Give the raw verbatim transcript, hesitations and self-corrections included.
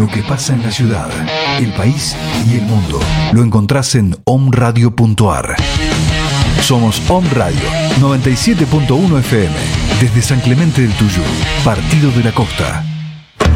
Lo que pasa en la ciudad, el país y el mundo lo encontrás en omradio punto ar. Somos Om Radio noventa y siete punto uno F M desde San Clemente del Tuyú, Partido de la Costa.